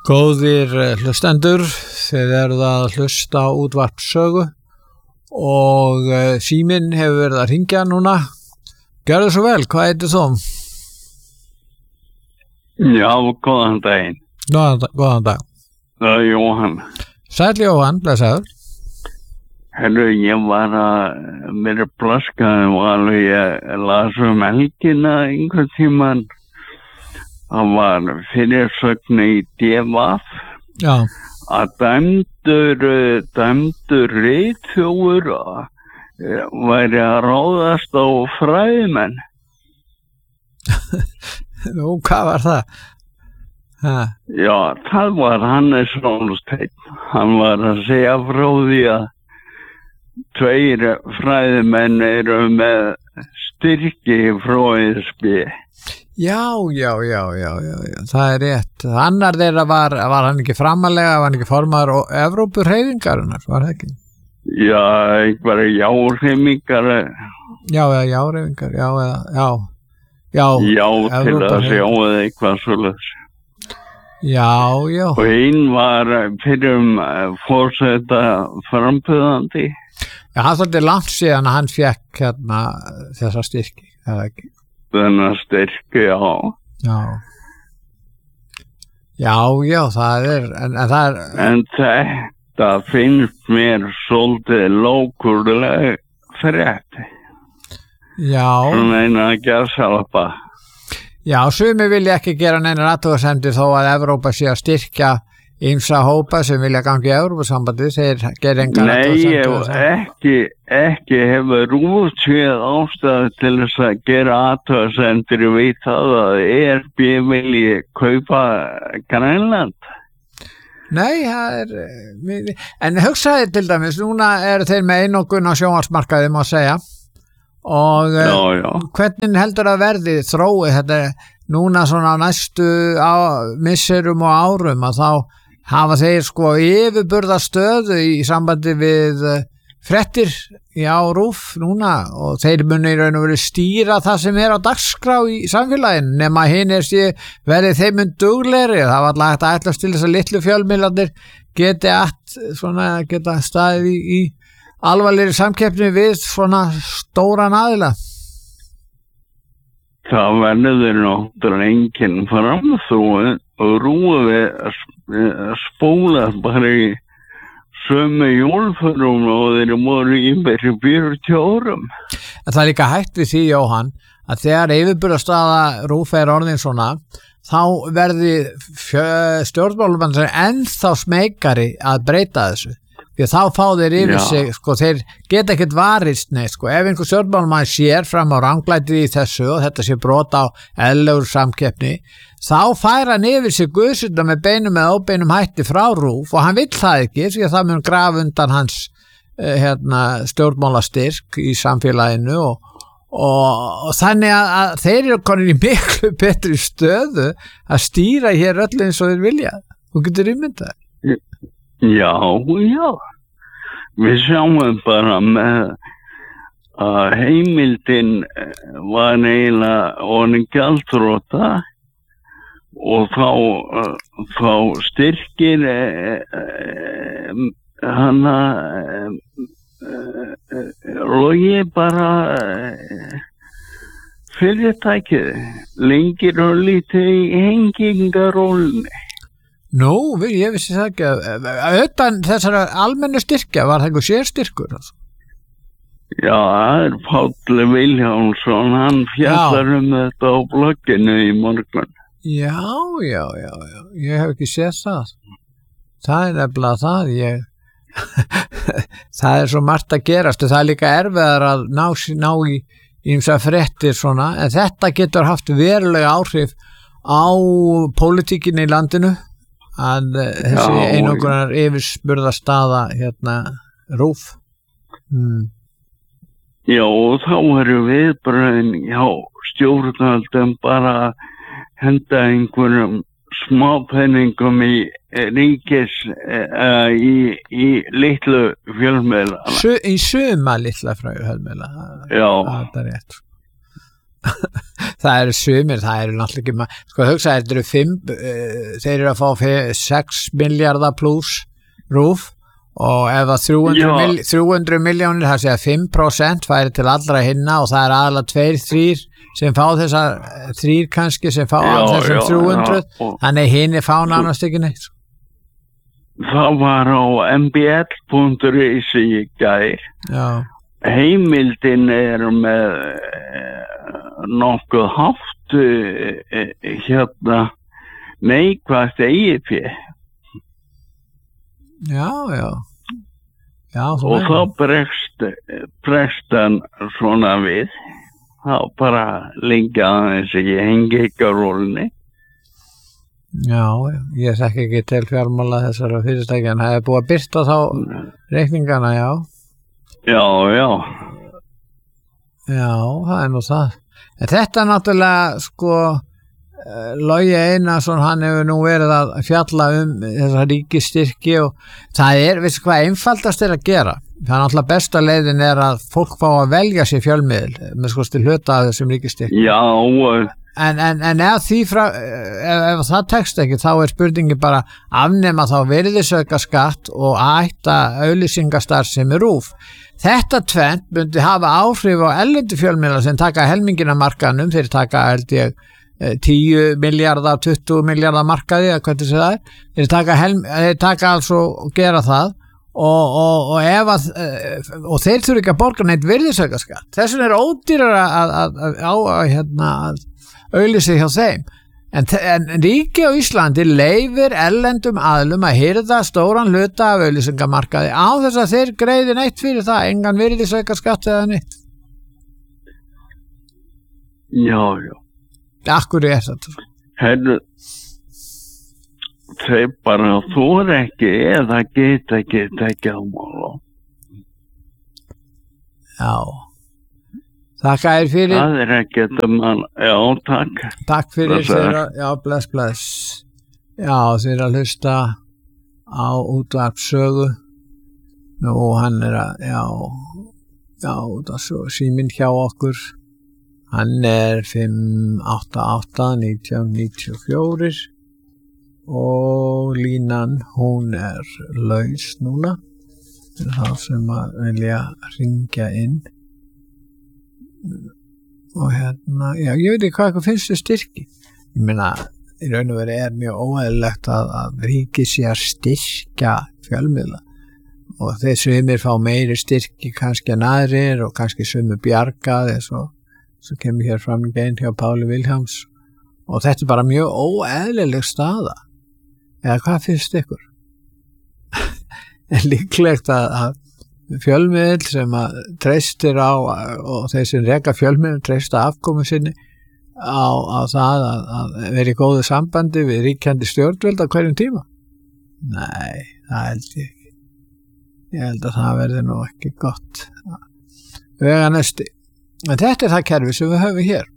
Góðir hlustendur, þið eruð að hlusta á útvarp sögu og síminn hefur verið að hringja núna. Gjörðu svo vel, hvað heitir þú? Já, góðan daginn. Góðan dag. Það er Jóhann. Sæll Jóhann, blessaður. Herru, ég var að mér blaskaði og alveg ég las helgina einhvern tímann. Það var fyrirsögn í DVF að dæmdur ritþjófur væri að ráðast á fræðimenn. Nú, hvað var það? Ha. Já, það var Hannes Rónsteinn. Hann var að segja frá því að 2 fræðimenn eru með styrki frá ESB. Já, það er rétt. Annar þeirra var hann ekki framalega, var hann ekki formaður og Evrópuhreyfingarinnar, var það ekki? Já, einhverja jáhreyfingar. Jáhreyfingar, já. Já, til að sjá eða eitthvað svoleiðis. Já. Og einn var fyrir forseta frambjóðandi. Já, það er svolítið langt síðan að hann fékk þessa styrki, það ekki? Þennan styrki, Já, það er, en þetta finnst mér svolítið lókurlega frétt. Já. Svona eina gerðsalpa. Já, sumir vilja ekki gera neinar athugasemdir þó að Evrópa sé að styrkja ýmsa hópa sem vilja gangi í Evrópusambandið, þeir gera engar athugasemdir. Ekki hefur rúðsvéð ástæðu til þess að gera athugasemdir við það að ESB vilji kaupa Grænland. Nei, það en hugsaði til dæmis, núna eru þeir með einokun á sjónvarpsmarkaði, má segja, og hvernig heldur að verði þrói þetta núna svona næstu misserum og árum að þá hafa þeir yfirburða stöðu í sambandi við fréttir á RÚV núna og þeir muni í raun og veru stýra það sem er á dagskrá í samfélaginu nema hinn verið þeim duglegri. Það var alltaf hægt að ætlast til þess að litlu fjölmiðlarnir geta staðið í alvarlegri samkeppni við svona stóran aðila. Það verður náttúrulega enginn framþróun og RÚV spóla bara í sömu jólförum og þeir voru í meiri 40 árum. En það er líka hægt við því, Jóhann, að þegar yfirburðastaða RÚV er orðin svona, þá verði stjórnmálamann ennþá smeykari að breyta þessu. Því að þá fá þeir yfir sig, þeir geta ekkert varist neitt, ef einhver stjórnmálamann sér fram á ranglætið í þessu og þetta sé brot á eðlilegur samkeppni, þá fær hann yfir sig guðsunda með beinum eða óbeinum hætti frá RÚV og hann vill það ekki, því að það mun grafa undan hans stjórnmálastyrk í samfélaginu og þannig að þeir eru komin í miklu betri stöðu að stýra hér öll eins og þeir vilja. Þú getur ímyndað. Já. Við sjáum bara með að heimildin var eiginlega orðin gjaldþrota og þá styrkir hana logi bara fyrirtækið lengir og lítið í hengingarólni. Nú, ég vissi það ekki utan þessara almennu styrkja var það einhver sérstyrkur Já, það er Páll Vilhjálmsson, hann fjallar þetta á blogginu í morgun. Já, ég hef ekki séð það. Það er nefnilega það, það er svo margt að gerast og það er líka erfiðar að ná í ýmsa fréttir svona, en þetta getur haft verulega áhrif á pólitíkinni í landinu, að þessi einokunar yfirburðastaða RÚV. Já, og þá eru viðbrögðin stjórnvöldum bara henda einhverjum smápenningum í ríkis í litlu fjölmiðla. Í suma litla fjölmiðla. Já. Það er rétt. Það sumir, það náttúrulega ekki, sko hugsa, þeir eru að fá 6 miljardar pluss RÚV og ef að 300 miljónir, það segja 5% færi til allra hinna og það aðalega 2-3 sem fá þessar 3 kannski sem fá þessum 300, þannig hinni fá nánast ekki neitt. Það var á mbl.is í gær. Já. Heimildin með nokkuð hátt neikvægt eigið fé. Já. Og þá bregst hann svona við. Þá bara lengja aðeins ekki hengi ekki á rólunni. Já, ég þekki ekki til fjármála þessara fyrirtækja en það búið að birta þá reikningana, já. Já, það nú það. En þetta náttúrulega, sko, Logi Einarsson, hann hefur nú verið að fjalla þessa ríkisstyrki og það veistu hvað einfaldast að gera. Það náttúrulega besta leiðin að fólk fá að velja sér fjölmiðil með sko til hluta af þessum ríkisstyrki. Já. En ef það tekst ekki, þá spurningi bara afnema þá virðisauka skatt og ætta auglýsingastarfsemi RÚV. Þetta tvennt myndi hafa áhrif á erlendu fjölmiðla sem taka helmingina markanum, þeir taka held ég 10 miljardar, 20 miljardar markaði, eða hvernig það þeir taka altså og gera það og þeir þurfa ekki að borga neitt virðisauka skatt. Þess vegna ódýrar að auglýsa hjá þeim. En ríki á Íslandi leyfir erlendum aðlum að hirða stóran hluta af auglýsingamarkaði á þess að þeir greiði neitt fyrir það, engan virðisauka skatt eða neitt. Já. Akkur þetta? Herru, þeir bara þor ekki eða geta ekki á mála. Já. Þakka þér fyrir. Það ekkert já, takk. Takk fyrir þeirra, já, bless. Já, þeirra hlusta á útvarpssögu. Nú, hann útvarpssögu, síminn hjá okkur. Hann 588-1994 og línan, hún laus núna. Það sem að vilja ringja inn. Og já, ég veit ekki hvað finnst þið styrki. Ég meina, í raun og veru mjög óeðlilegt að ríki sé að styrkja fjölmiðla og þeir sumir fá meiri styrki kannski en aðrir og kannski sumir bjargað svo kemur hér fram í bein hjá Páli Vilhjálms og þetta bara mjög óeðlileg staða. Eða hvað finnst ykkur? Líklegt að fjölmiðl sem að treystir á og þeir sem reka fjölmiðl treysta afkomu sinni á það að vera í góðu sambandi við ríkjandi stjórnvöld á hverjum tíma. Nei, það held ég ekki. Ég held að það verði nú ekki gott. Veganesti. En þetta það kerfi sem við höfum hér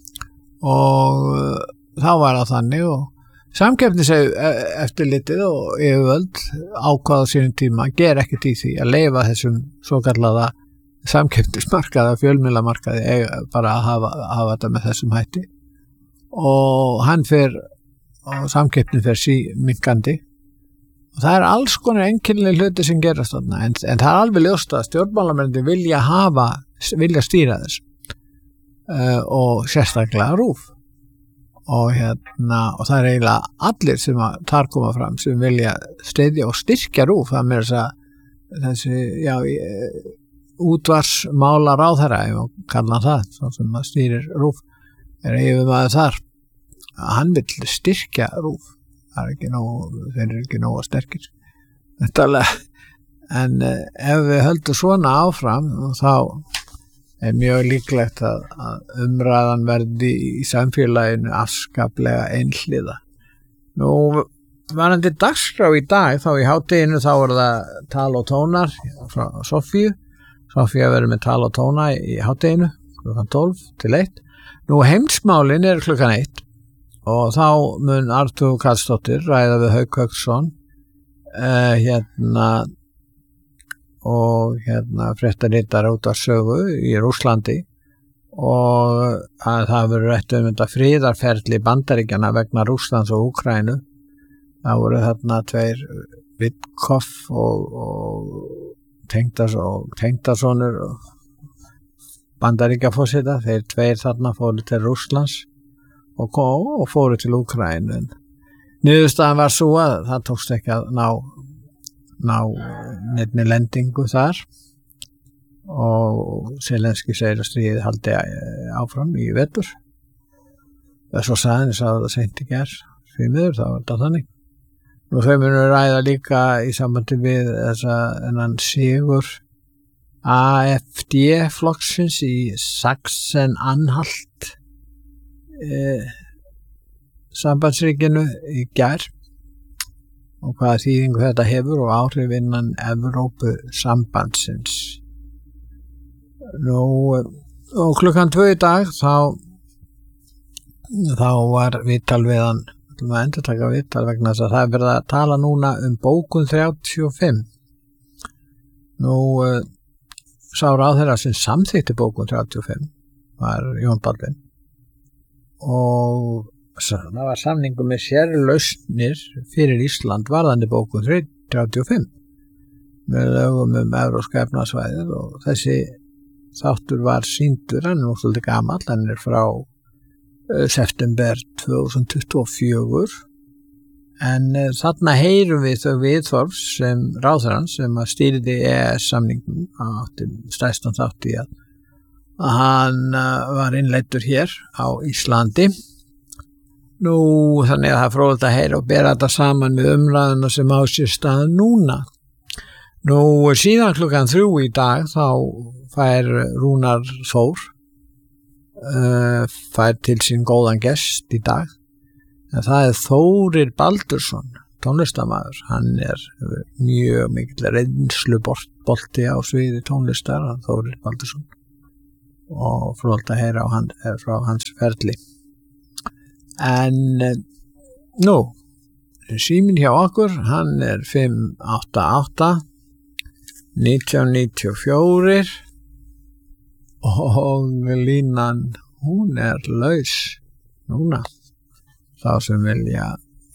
og þá var það þannig og Samkeppniseftirlitið og yfirvöld ákváðu sínum tíma ger ekkert í því að leyfa þessum svokallaða samkeppnismarkaða, fjölmiðlamarkaði bara að hafa þetta með þessum hætti og hann og samkeppnin fer minkandi og það alls konar einkennileg hluti sem gerast þarna en það alveg ljóst að stjórnmálamennir vilja stýra þess og sérstaklega RÚV og það eiginlega allir sem þar koma fram sem vilja styðja og styrkja RÚV það með þessi útvarsmála ráðherra ef maður kalla það svo sem maður stýrir RÚV yfirmaður þar hann vill styrkja RÚV þeir eru ekki nógu sterkir en ef við höldum svona áfram þá mjög líklegt að umræðan verði í samfélaginu afskaplega einhliða. Nú varandi dagskrá í dag þá í hádeginu þá það tal og tónar frá Sofíu. Sofía verður með tal og tóna í hádeginu klukkan 12 til 1. Nú heimsmálin klukkan 1 og þá mun Artúr Karlsdóttir ræða við Hauk Hauksson og fréttaritara út af sögu í Rússlandi og að það verður rætt þetta friðarferli Bandaríkjanna vegna Rússlands og Úkraínu. Það voru þarna tveir Witkoff og tengdasonur Bandaríkjaforseta, þeir tveir þarna fóru til Rússlands og fóru til Úkraínu. Niðurstaðan var svo að það tókst ekki að ná nefni lendingu þar og Zelenski segir að stríðið haldi áfram í vetur. Svo sagði hann að það seint í gerð því miður, þá var þetta þannig. Og þau munu ræða líka í sambandi við þennan sigur AfD-flokksins í Sachsen-Anhalt sambandsríkinu í gær og hvaða þýðingu þetta hefur og áhrif innan Evrópusambandsins. Og klukkan 2 í dag þá var viðtal við hann, við endur taka viðtal vegna þess að það verið að tala núna bókun 35. Sá ráðherra sem samþykkti bókun 35 var Jón Baldvin og það var samningu með sérlausnir fyrir Ísland varðandi bókun 35 með lögum Evrópska efnahagssvæðið og þessi þáttur var sýndur, hann er svolítið gamall, hann er frá september 2024 en þarna heyrum við þau viðhorf sem ráðherrann sem að stýrði EES-samningum átti stærstan þátt í að hann var innleiddur hér á Íslandi. Þannig að það er fróðilegt að heyra og bera þetta saman með umræðuna sem á sér stað núna. Síðan klukkan 3 í dag þá fær Rúnar Þór fær til sín góðan gest í dag. En það er Þórir Baldursson, tónlistarmaður. Hann er mjög mikill reynslubolti á sviði tónlistar, Þórir Baldursson. Og fróðilegt að heyra frá hans ferli. En síminn hjá okkur, hann er 588 1994 og línan, hún er laus núna. Þá sem vilja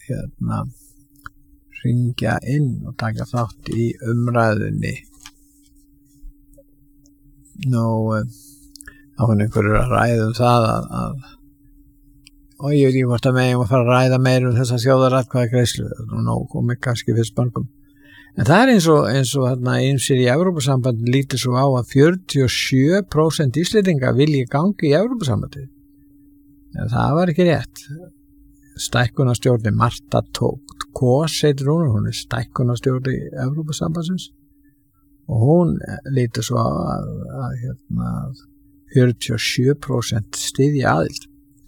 hringja inn og taka þátt í umræðunni. Þá er einhverjur að ræða það og ég veit ekki hvort að megum að fara að ræða meir þessa þjóðaratkvæðagreiðslu. Komið kannski fyrst bangum. En það er eins og ýmsir í Evrópusambandi lítur svo á að 47% Íslendinga vilji gangi í Evrópusambandi. En það var ekki rétt. Stækkunarstjórnin Marta Kos heitir hún er stækkunarstjórni Evrópusambandsins og hún lítur svo á að 47% styðja aðild.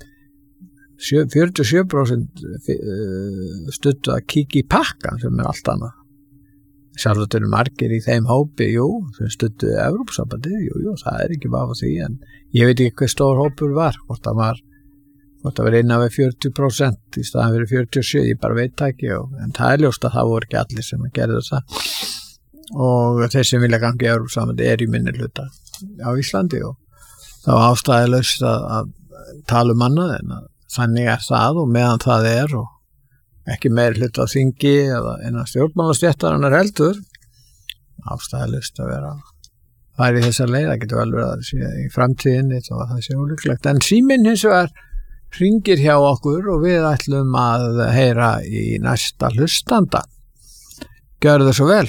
47% studdu að kíkja í pakkan sem allt annað. Sjálfsagt eru margir í þeim hópi, sem studdu Evrópusambandi, það ekki vafa því, en ég veit ekki hver stór hópur var, hvort það var innan við 40% í staðan fyrir 47%, ég bara veit ekki, en það er ljóst að það voru ekki allir sem gerðu það. Og þeir sem vilja gangi í Evrópusambandi í minni hluta á Íslandi og þá ástæðulaust að tala annað en að þannig það og meðan það og ekki meir hluta á þingi eða innan stjórnmálastéttarinnar heldur ástæðulaust að vera færi þessa leið, það getur vel verið að það sé í framtíðinni þó að það sé ólíklegt. En síminn hins vegar hringir hjá okkur og við ætlum að heyra í næsta hlustanda. Gjörðu það svo vel.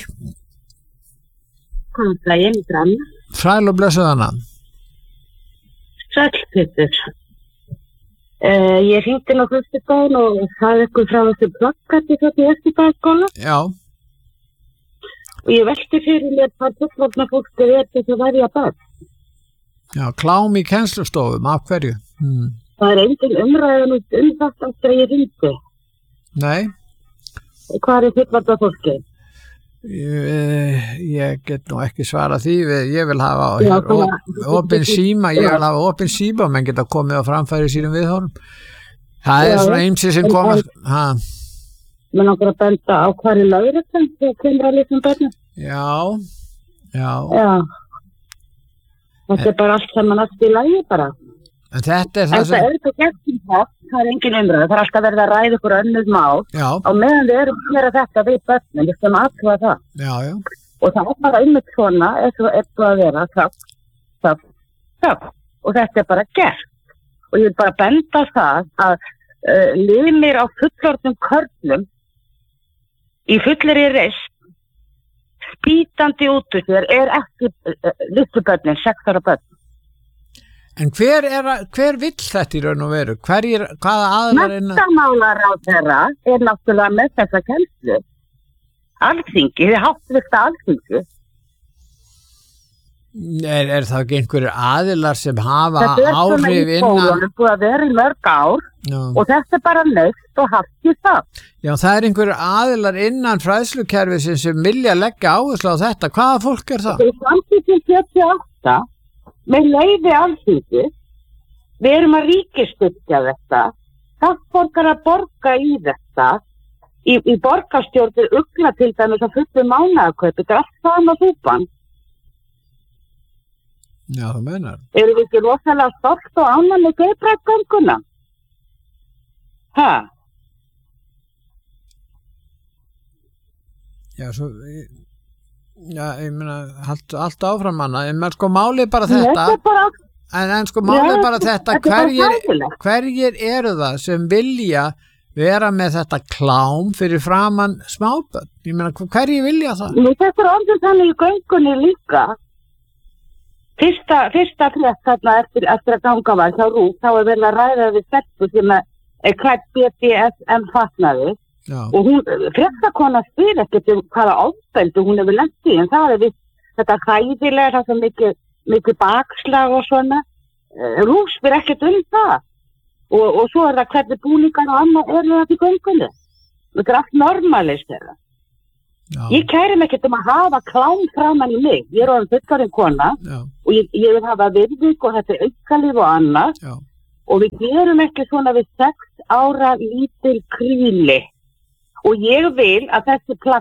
Góðan daginn, Anna. Sæl og blessuð hana. Sæl, Pétur. Ég hringdi á föstudaginn og sagði ykkur frá þessu plakkati þetta í Vesturbæjarskóla. Já. Og ég velti fyrir mér hvað fullorðna fólk þess að verja börn. Já, klám í kennslustofum, af hverju? Það er engin umræðan þetta eftir að ég hringdi. Nei. Hvað er fullorðna fólkið? Ég get nú ekki svara því, ég vil hafa opin síma, menn geta komið á framfæri sínum viðhorfum. Það er svona ýmsir sem koma. Menn okkur að benda á hverju lögreglan þegar kemur að líka börnum. Já. Þetta bara allt saman allt í lagi bara. En þetta það sem... En það gert í það engin umræða, það alltaf verið að ræða ykkur önnur mál á meðan við erum að gera þetta við börnin, við sem aðtúa það. Já. Og það bara einmitt svona, eftir að vera það. Og þetta bara gert. Og ég vil bara benda það að limir á fullorðnum körlum í fullri reist, spýtandi út úr þér ekki litlu börnin, 6 ára börn. En hver vill þetta í raun og veru? Hvaða aðlar Menntamálaráðherra náttúrulega með þessa kennslu. Alþingi, þið háttvirta Alþingi. Er það ekki einhverjir aðilar sem hafa áhrif innan? Þetta er svona í skólanum búið að vera í mörg ár og þetta er bara neitt og haft í það. Já, það er einhverjir aðilar innan fræðslukerfisins sem vilja leggja áherslu á þetta. Hvaða fólk er það? Það er samtíð 78 með leyfi Alþingi. Við erum að ríkisstyrkja þetta. Skattborgar að borga í þetta. Í borgarstjórnir ugla til dæmis að fullu mánaðarkaup. Þetta er allt sama súpan. Já, það meinar. Erum við ekki rosalega stolt og ánægð með Geirbræðgönguna? Já, ég meina, allt áfram hana, en sko málið bara þetta, en sko málið bara þetta, hverjir eru það sem vilja vera með þetta klám fyrir framan smábörn? Ég meina, hverjir vilja það? Þetta er orðið þannig í göngunni líka. Fyrsta frétt þarna eftir að ganga var hjá RÚV, þá er verið að ræða við stelpu sem er klædd BDSM fatnaði. Já. Og hún, fréttakona spyr ekkert hvaða ofbeldi hún hefur lent í, en það er þetta hræðilega, það er mikið bakslag og svona. RÚV spyr ekkert það. Og svo er það hvernig búningar og annað það í göngunni. Þetta er allt normalist þeirra. Ég kæri mig ekkert að hafa klám framan í mig. Ég er orðin fullorðin kona og ég vil hafa virðing og þetta er aukalíf og annað. Og við gerum ekki svona við 6 ára lítil kríli. Og ég vil að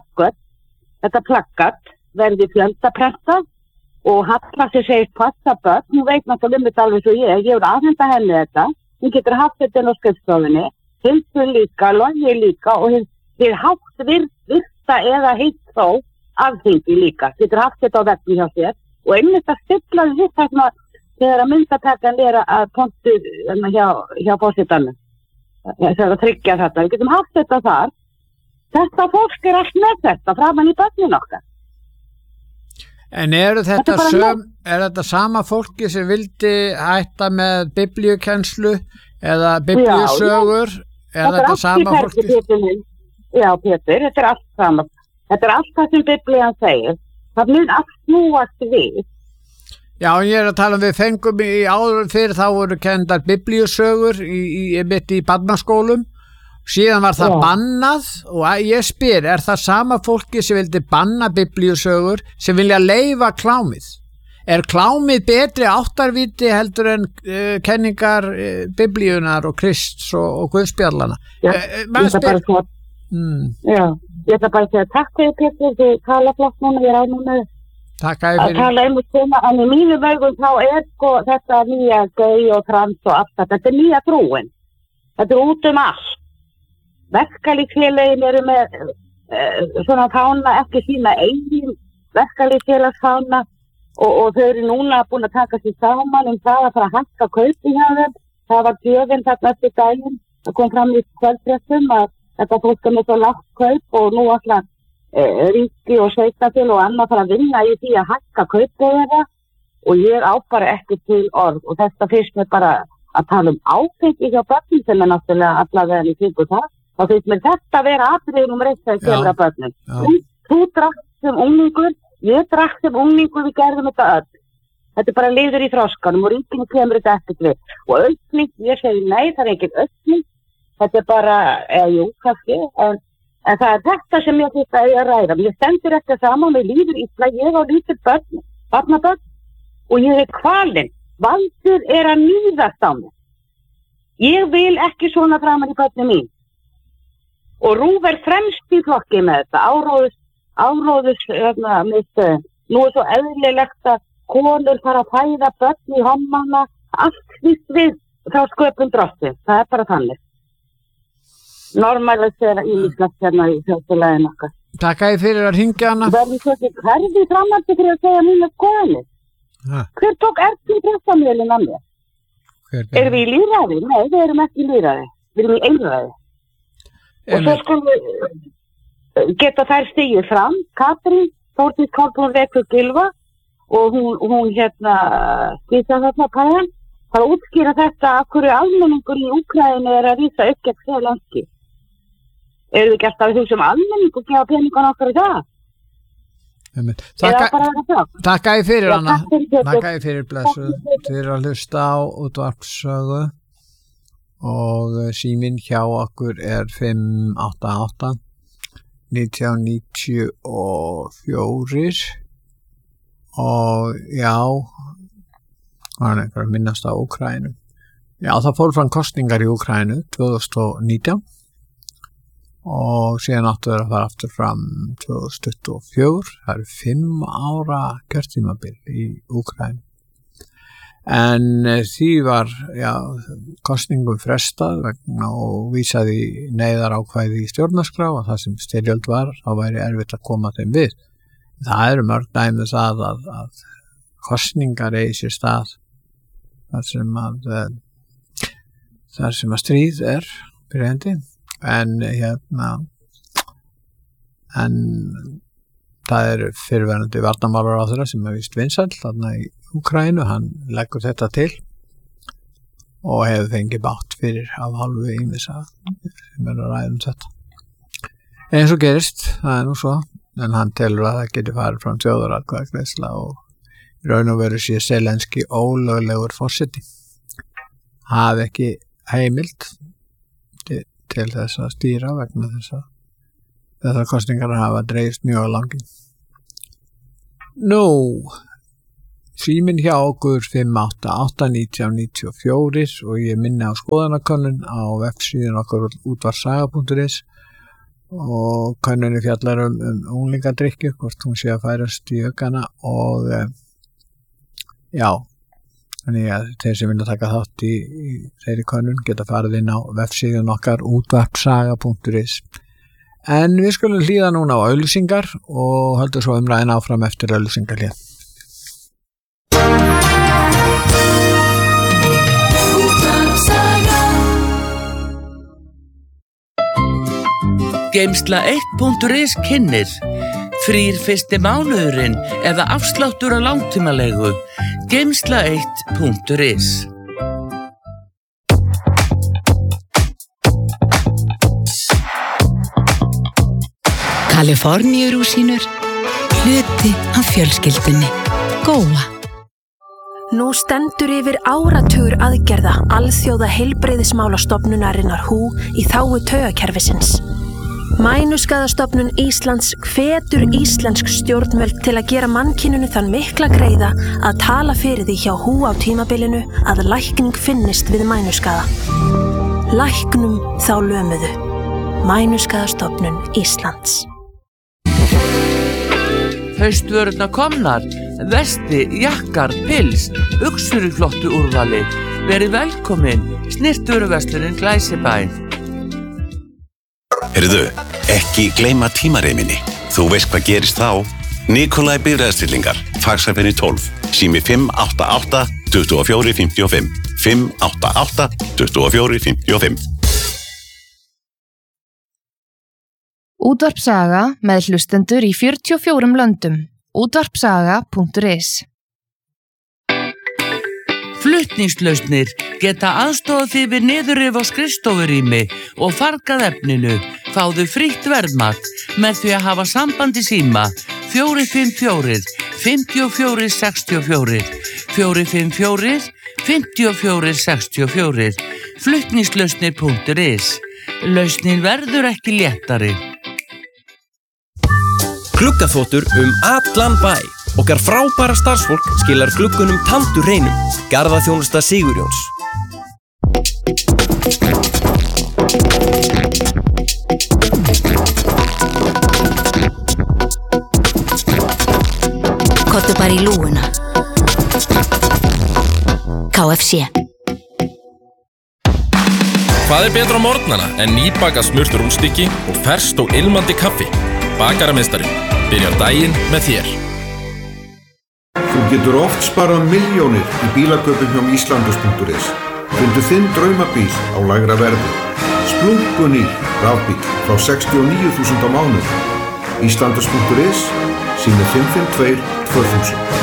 þetta plakkat verði fjöldaprentað og Halla sem segist passa börn, hún veit náttúrulega þetta alveg svo ég vil aðhenda henni þetta, hún getur haft þetta inn á skrifstofunni, Hildur líka, Logi líka og hér hátt virta eða heitt þó Alþingi líka, getur haft þetta á vegni hjá sér og einmitt að stilla því þarna þegar að myndatakkan er að pontu hjá fórsetanum, þegar að tryggja þetta, við getum haft þetta þar. Þetta fólk er allt með þetta framan í börnin okkar. En er þetta sama fólki sem vildi hætta með biblíukennslu eða biblíusögur? Er þetta sama fólki? Já, Pétur, þetta er allt sama. Þetta er allt það sem biblían segir. Það mun allt snúast við. Já, ég er að tala við fengum í áður fyrir þá voru kendar biblíusögur í barnaskólum. Síðan var það bannað og ég spyr, er það sama fólki sem vildi banna biblíusögur sem vilja leyfa klámið? Er klámið betri áttarvíti heldur en kenningar biblíunar og Krists og Guðspjallana? Ég ætla bara að segja takk fyrir Pétur, þið tala flott núna, ég ræði núna að tala svona, en í mínu vegum þá er sko þetta nýja gay og trans og allt þetta er nýja trúin, þetta er út allt. Verkalýðsfélögin eru með svona fána, ekki sína eigin verkalýðsfélagsfána og þau eru núna búin að taka sér saman það að fara að hækka kaupi hjá þeim. Það var gjöfin þarna eftir daginn, það kom fram í kvöldfréttum að þetta fólk er með svo lágt kaup og nú alltaf ríki og sveitarfélög og annað fara að vinna í því að hækka kaupi þeirra og ég á bara ekki til orð og þetta fyrst mér bara að tala áfengi hjá börnum sem er náttúrulega allavega í kringu það. Þá finnst mér þetta að vera atriðum reitt að kemra börnum. Þú drakk sem unglingur, ég drakk sem unglingur, við gerðum þetta öll. Þetta er bara liður í þroskanum og ríkinu kemur þetta ekkert við. Og aukning, ég segi nei, það er ekkert aukning. Þetta er bara, jú, kannski, en það er þetta sem ég finnst að ég ræða. Ég stendur ekki saman með líður illa, ég á lítur börn, barnabörn, og ég er kvalinn. Valdur er að níðast á mig. Ég vil ekki svona framan í börnum mín. Og RÚV er fremst í flokki með þetta, áróðus nú er svo eðlilegt konur fara að fæða börn í hommana, allt svitt við þá sköpum drottið, það bara þannig. Normalisera ímislegt hérna í þjóðfélaginu okkar. Takk að ég fyrir að hringja hana. Verði svo ekki hverfi framhaldi fyrir að segja mínu skoðanir. Hver tók erfni pressamjölinn að mér? Erum við í lýðræði? Nei, við erum ekki í lýðræði. Við erum í einræði. Og svo skulum við geta þær stigið fram. Katrín, Þórdís Kolbrún Rekur Gylfa og hún skýta þarna pæðan. Það að útskýra þetta af hverju almenningur í Úkraínu að rísa upp gegn Zelenskí. Eru við gert að við hugsa almenningur gefa peningan okkar í dag? Takk að ég fyrir hana. Takk að ég fyrir blessu. Þið eru að hlusta á útvarpssögu og síminn hjá okkur 588 1994 og já, það er einhver að minnast á Úkraínu. Já, það fór fram kosningar í Úkraínu 2019 og síðan áttu þeir að fara aftur fram 2024. Það eru 5 ára kjörtímabil í Úkraínu. En því var kosningum frestað vegna og vísaði neyðarákvæði í stjórnarskrá og það sem styrjöld var, þá væri erfitt að koma þeim við. Það eru mörg dæmi það að kosningar eigi sér stað þar sem að stríð fyrir hendi. En það er fyrirverandi varnarmálaráðherra sem er víst vinsæll þarna í Úkraínu, hann leggur þetta til og hefur fengið bátt fyrir af hálfu ýmissa sem að ræða þetta. Eins og gerist, það er nú svo, en hann telur að það geti farið frá þjóðaratkvæðagreiðsla og í raun og veru sé Zelenskí ólöglegur forseti. Hafi ekki heimild til þess að stýra vegna þessar kosningar hafa dreifst mjög langi. Nú, síminn hjá okkur 588 1994 og ég minni á skoðanakönnun á vefsíðun okkur útvarpssaga.is og könnunin fjallar unglingadrykkju, hvort hún sé að færast í aukana og þannig að þeir sem vilja taka þátt í þeirri könnun geta farið inn á vefsíðun okkar útvarpssaga.is. En við skulum hlýða núna á auglýsingar og höldum svo umræðin áfram eftir auglýsingarhlið. Geimsla1.is kynnir frýr fyrsti mánuðurinn eða afsláttur á langtímalegu. Geimsla1.is. Kaliforníurúsínur, hluti af fjölskyldunni. Góa. Nú stendur yfir áratugur aðgerða alþjóða heilbrigðismálastofnunarinnar WHO í þágu taugakerfisins. Mænuskaðastofnun Íslands hvetur íslensk stjórnvöld til að gera mannkyninu þann mikla greiða að tala fyrir því hjá WHO á tímabilinu að lækning finnist við mænuskaða. Læknum þá lömuðu. Mænuskaðastofnun Íslands. Haustvörurnar komnar, vesti, jakkar, pils, uxur í flottu úrvali. Verið velkomin, snirtvöruverslunin Glæsibæ. Heyrðu, ekki gleyma tímareiminni. Þú veist hvað gerist þá. Nikolai bifreiðastillingar, fagsafenni 12, sími 588 24 55, 588 24 55. Útvarpssaga með hlustendur í 44 löndum. Útvarpssaga.is. Flutningslausnir geta aðstofað þig við niðurrif á skrifstofurými og fargað efninu. Fáðu frítt verðmat með því að hafa samband í síma 454 54 64 454 54 64. Flutningslausnir.is. Lausnin verður ekki léttari. Gluggaþvottur allan bæ. Okkar frábæra starfsfólk skilar gluggunum tandur hreinum. Garðaþjónusta Sigurjóns. Kottu bara í lúguna. KFC. Hvað betra á morgnana en nýbakað smurt rúnstykki og ferskt og ilmandi kaffi? Bakarameistarinn byrjar daginn með þér. Þú getur oft sparað milljónir í bílakaupum hjá Íslandus.is. Fundu þinn draumabíl á lægra verði. Splunkunýr rafbíl frá 69.000 á mánuði. Íslandus.is, sími 552 2000.